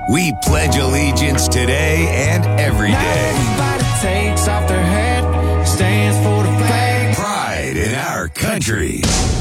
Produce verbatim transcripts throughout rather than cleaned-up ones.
We pledge allegiance today and every day. Everybody takes off their hat, stands for the flag. Pride in our country.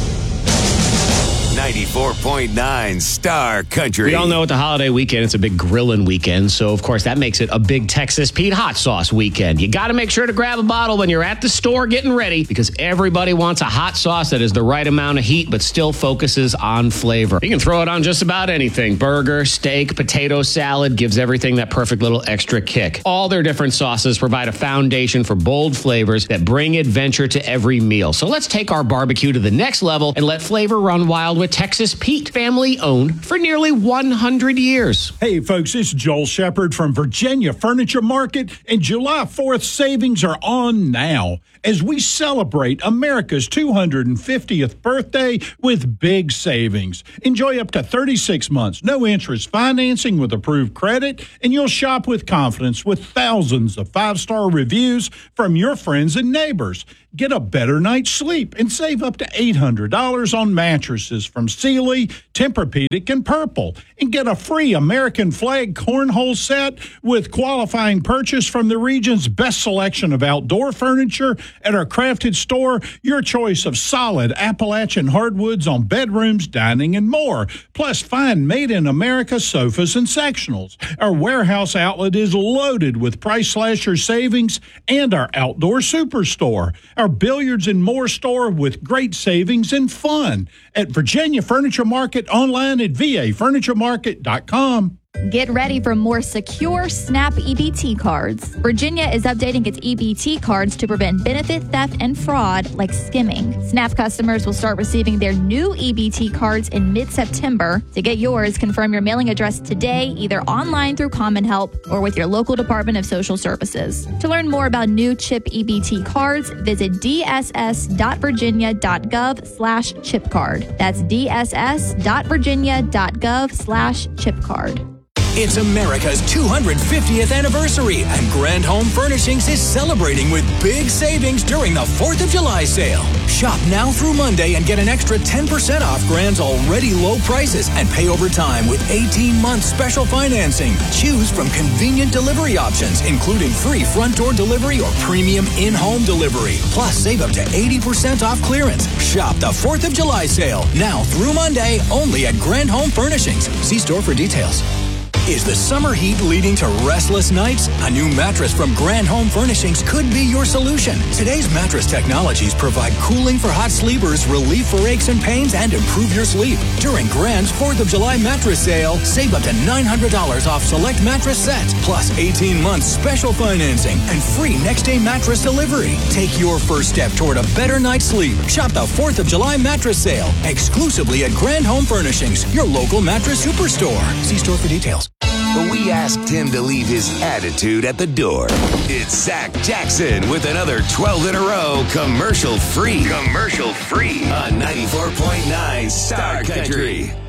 ninety-four point nine Star Country. We all know at the holiday weekend, it's a big grilling weekend. So, of course, that makes it a big Texas Pete hot sauce weekend. You got to make sure to grab a bottle when you're at the store getting ready because everybody wants a hot sauce that is the right amount of heat but still focuses on flavor. You can throw it on just about anything. Burger, steak, potato salad, gives everything that perfect little extra kick. All their different sauces provide a foundation for bold flavors that bring adventure to every meal. So let's take our barbecue to the next level and let flavor run wild with Texas Pete, family owned for nearly one hundred years. Hey, folks, it's Joel Shepard from Virginia Furniture Market, and July fourth savings are on now as we celebrate America's two hundred fiftieth birthday with big savings. Enjoy up to thirty-six months, no interest financing with approved credit, and you'll shop with confidence with thousands of five-star reviews from your friends and neighbors. Get a better night's sleep and save up to eight hundred dollars on mattresses from Sealy, Tempur-Pedic, and Purple. And get a free American flag cornhole set with qualifying purchase from the region's best selection of outdoor furniture at our crafted store. Your choice of solid Appalachian hardwoods on bedrooms, dining, and more. Plus, find made-in-America sofas and sectionals. Our warehouse outlet is loaded with price slasher savings and our outdoor superstore. Our billiards and more store with great savings and fun at Virginia Furniture Market, online at v a furniture market dot com. Get ready for more secure SNAP E B T cards. Virginia is updating its E B T cards to prevent benefit theft and fraud like skimming. SNAP customers will start receiving their new E B T cards in mid-September. To get yours, confirm your mailing address today, either online through Common Help or with your local Department of Social Services. To learn more about new CHIP E B T cards, visit d s s dot virginia dot gov slash chip card. That's d s s dot virginia dot gov slash chip card. It's America's two hundred fiftieth anniversary, and Grand Home Furnishings is celebrating with big savings during the fourth of July sale. Shop now through Monday and get an extra ten percent off Grand's already low prices and pay over time with eighteen month special financing. Choose from convenient delivery options, including free front door delivery or premium in-home delivery. Plus, save up to eighty percent off clearance. Shop the fourth of July sale now through Monday only at Grand Home Furnishings. See store for details. Is the summer heat leading to restless nights? A new mattress from Grand Home Furnishings could be your solution. Today's mattress technologies provide cooling for hot sleepers, relief for aches and pains, and improve your sleep. During Grand's fourth of July mattress sale, save up to nine hundred dollars off select mattress sets, plus eighteen months special financing and free next-day mattress delivery. Take your first step toward a better night's sleep. Shop the fourth of July mattress sale exclusively at Grand Home Furnishings, your local mattress superstore. See store for details. But we asked him to leave his attitude at the door. It's Zach Jackson with another twelve in a row commercial free. Commercial free on ninety-four point nine Star Country.